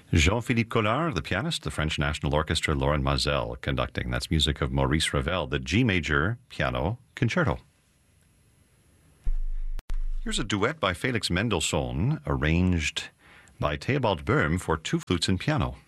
Jean-Philippe Collard, the pianist, the French National Orchestra, Lauren Mazel conducting. That's music of Maurice Ravel, the G major piano concerto. Here's a duet by Felix Mendelssohn, arranged by Theobald Böhm for two flutes and piano.